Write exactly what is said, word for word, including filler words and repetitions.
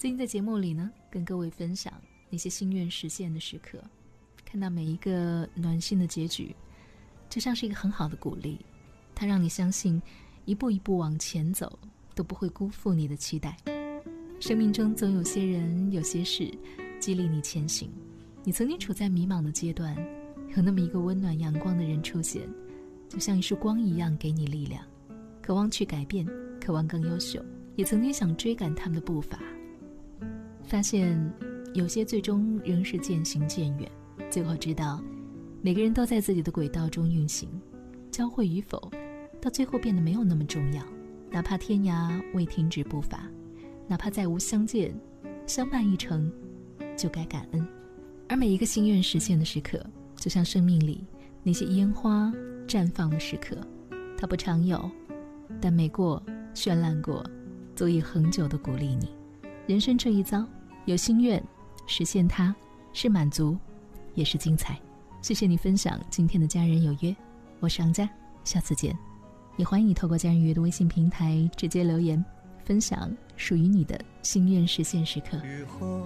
最近在节目里呢，跟各位分享那些心愿实现的时刻，看到每一个暖心的结局，就像是一个很好的鼓励，它让你相信一步一步往前走都不会辜负你的期待。生命中总有些人有些事激励你前行，你曾经处在迷茫的阶段，有那么一个温暖阳光的人出现，就像一束光一样给你力量，渴望去改变，渴望更优秀，也曾经想追赶他们的步伐，发现有些最终仍是渐行渐远，最后知道每个人都在自己的轨道中运行，交汇与否到最后变得没有那么重要，哪怕天涯未停止步伐，哪怕再无相见，相伴一程就该感恩。而每一个心愿实现的时刻，就像生命里那些烟花绽放的时刻，它不常有，但每过绚烂过，足以恒久地鼓励你。人生这一遭，有心愿实现它，是满足也是精彩。谢谢你分享今天的家人有约，我是昂佳，下次见。也欢迎你透过家人有约的微信平台直接留言，分享属于你的心愿实现时刻。